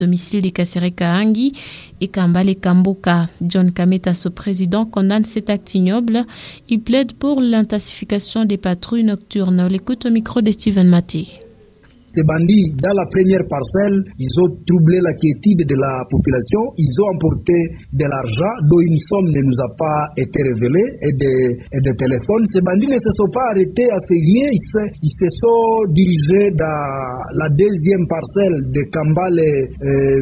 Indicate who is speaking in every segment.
Speaker 1: domicile des Kasereka Angi et Kambale Kamboka. John Kameta, ce président, condamne cet acte ignoble. Il plaide pour l'intensification des patrouilles nocturnes. On l'écoute au micro de Steven Maté.
Speaker 2: Ces bandits, dans la première parcelle, ils ont troublé la quiétude de la population, ils ont emporté de l'argent dont une somme ne nous a pas été révélée et des téléphones. Ces bandits ne se sont pas arrêtés à ce rien, ils se sont dirigés dans la deuxième parcelle de Kambale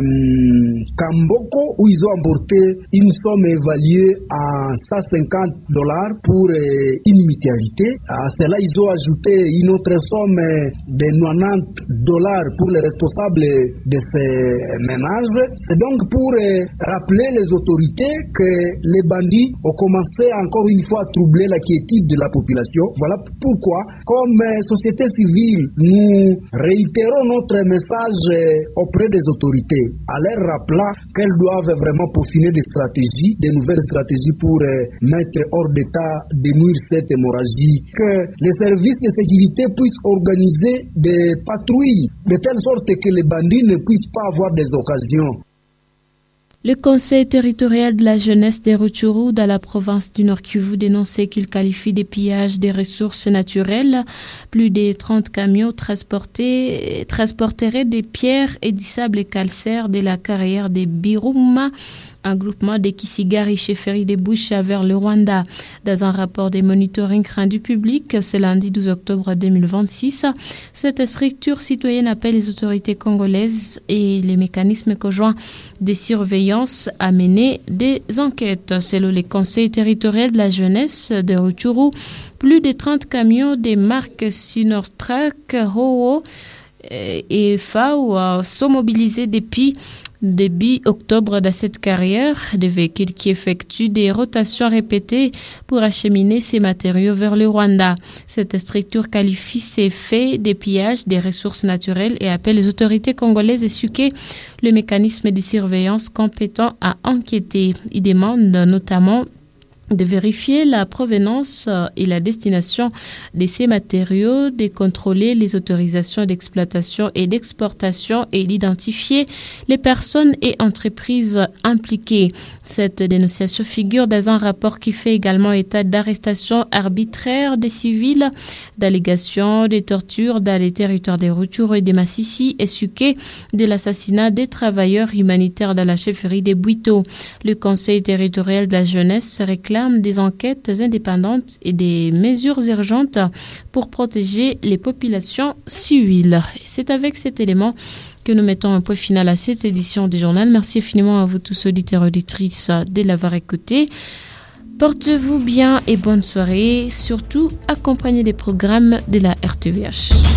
Speaker 2: Kamboko où ils ont emporté une somme évaluée à $150 pour une mutualité. À cela, ils ont ajouté une autre somme de $90 pour les responsables de ces ménages. C'est donc pour rappeler les autorités que les bandits ont commencé encore une fois à troubler la quiétude de la population. Voilà pourquoi, comme société civile, nous réitérons notre message auprès des autorités, en leur rappelant qu'elles doivent vraiment peaufiner des nouvelles stratégies pour mettre hors d'état de nuire cette hémorragie, que les services de sécurité puissent organiser des patrouilles de telle sorte que les bandits ne puissent pas avoir des occasions.
Speaker 1: Le Conseil territorial de la jeunesse des Rutshuru dans la province du Nord-Kivu dénonçait qu'il qualifie des pillages des ressources naturelles. Plus de 30 camions transporteraient des pierres et du sable calcaire de la carrière des Biruma, un groupement des Kisigari chefferie des Bouches vers le Rwanda. Dans un rapport de monitoring rendu public ce lundi 12 octobre 2026, cette structure citoyenne appelle les autorités congolaises et les mécanismes conjoints de surveillance à mener des enquêtes. Selon les conseils territoriaux de la jeunesse de Rutshuru, plus de 30 camions des marques Sinortrak, Howo et FAO sont mobilisés depuis octobre dans cette carrière, des véhicules qui effectuent des rotations répétées pour acheminer ces matériaux vers le Rwanda. Cette structure qualifie ces faits des pillages des ressources naturelles et appelle les autorités congolaises à suquer le mécanisme de surveillance compétent à enquêter. Il demande notamment de vérifier la provenance et la destination de ces matériaux, de contrôler les autorisations d'exploitation et d'exportation et d'identifier les personnes et entreprises impliquées. Cette dénonciation figure dans un rapport qui fait également état d'arrestations arbitraires des civils, d'allégations de tortures dans les territoires des Rutshuru et des Massissi et suqué de l'assassinat des travailleurs humanitaires dans la chefferie des Bwito. Le Conseil territorial de la jeunesse réclame des enquêtes indépendantes et des mesures urgentes pour protéger les populations civiles. C'est avec cet élément que nous mettons un point final à cette édition du journal. Merci infiniment à vous tous auditeurs et auditrices de l'avoir écouté. Portez-vous bien et bonne soirée. Surtout, accompagnez les programmes de la RTVH.